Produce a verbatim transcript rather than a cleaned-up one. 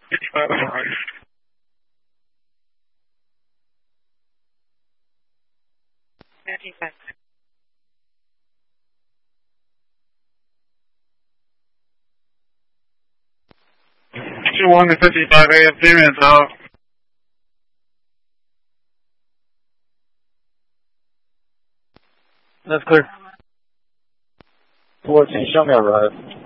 fifty-five right. fifty-five. two one to fifty-five A F, three minutes out. That's clear. fourteen, show me a ride.